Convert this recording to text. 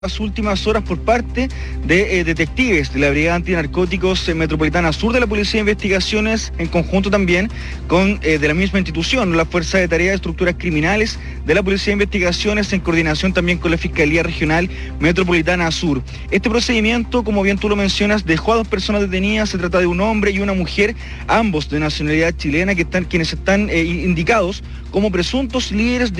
Las últimas horas por parte de detectives de la Brigada Antinarcóticos Metropolitana Sur de la Policía de Investigaciones, en conjunto también con de la misma institución, la Fuerza de Tareas de Estructuras Criminales de la Policía de Investigaciones, en coordinación también con la Fiscalía Regional Metropolitana Sur. Este procedimiento, como bien tú lo mencionas, dejó a 2 personas detenidas. Se trata de un hombre y una mujer, ambos de nacionalidad chilena, quienes están indicados como presuntos líderes